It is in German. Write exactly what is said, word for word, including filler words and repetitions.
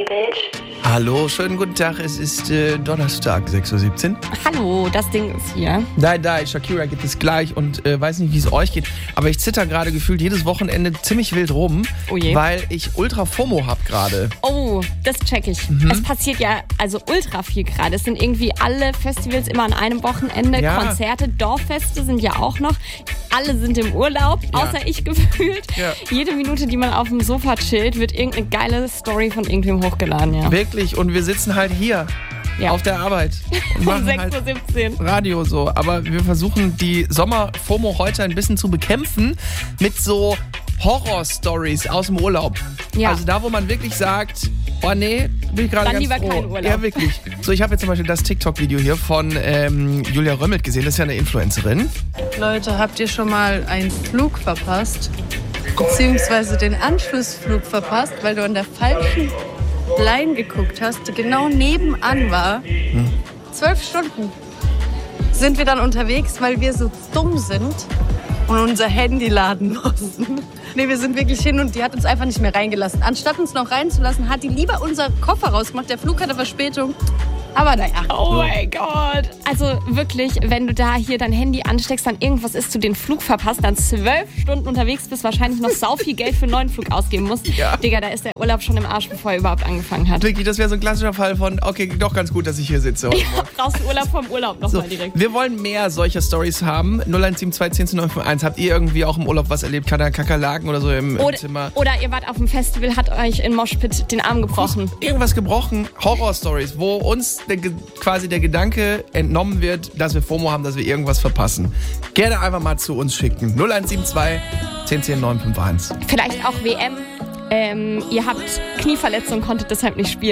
Bitch. Hallo, schönen guten Tag. Es ist äh, Donnerstag, sechs Uhr siebzehn. Hallo, das Ding ist hier. Nein, nein, Shakira gibt es gleich und äh, weiß nicht, wie es euch geht, aber ich zitter gerade gefühlt jedes Wochenende ziemlich wild rum, Oh je. weil ich ultra FOMO hab gerade. Oh, das check ich. Mhm. Es passiert ja also ultra viel gerade. Es sind irgendwie alle Festivals immer an einem Wochenende. Ja. Konzerte, Dorffeste sind ja auch noch. Alle sind im Urlaub, Ja. außer ich gefühlt. Ja. Jede Minute, die man auf dem Sofa chillt, wird irgendeine geile Story von irgendwem hochgeladen. Ja. Wirklich, und wir sitzen halt hier Ja. auf der Arbeit und Um machen sechs halt Uhr siebzehn. Radio so. Aber wir versuchen die Sommer-FOMO heute ein bisschen zu bekämpfen mit so Horror-Stories aus dem Urlaub. Ja. Also da, wo man wirklich sagt, oh nee, bin ich gerade Dann ganz lieber froh. keinen Urlaub. Ja, wirklich. So, ich habe jetzt zum Beispiel das TikTok-Video hier von ähm, Julia Römmelt gesehen. Das ist ja eine Influencerin. Leute, habt ihr schon mal einen Flug verpasst? Beziehungsweise den Anschlussflug verpasst, weil du an der falschen Line geguckt hast, die genau nebenan war. Hm. Zwölf Stunden sind wir dann unterwegs, weil wir so dumm sind und unser Handy laden mussten. Nee, wir sind wirklich hin und die hat uns einfach nicht mehr reingelassen. Anstatt uns noch reinzulassen, hat die lieber unser Koffer rausgemacht. Der Flug hatte Verspätung. Aber naja. Oh mein Gott. Also wirklich, wenn du da hier dein Handy ansteckst, dann irgendwas ist, du den Flug verpasst, dann zwölf Stunden unterwegs bist, wahrscheinlich noch sau viel Geld für einen neuen Flug ausgeben musst. Ja. Digga, da ist der Urlaub schon im Arsch, bevor er überhaupt angefangen hat. Wirklich, das wäre so ein klassischer Fall von, okay, doch ganz gut, dass ich hier sitze. Ja, brauchst du Urlaub vom Urlaub nochmal So, direkt. wir wollen mehr solcher Stories haben. null eins sieben zwei eins null neun fünf eins. Habt ihr irgendwie auch im Urlaub was erlebt? Keine Kakerlaken oder so im, im Oder, Zimmer? oder ihr wart auf dem Festival, hat euch in Moshpit den Arm gebrochen. Irgendwas gebrochen? Horror-Stories, wo uns der, Ge- quasi der Gedanke entnommen wird, dass wir FOMO haben, dass wir irgendwas verpassen. Gerne einfach mal zu uns schicken. null eins sieben zwei eins null neun fünf eins. Vielleicht auch W M. Ähm, ihr habt Knieverletzung, konntet deshalb nicht spielen.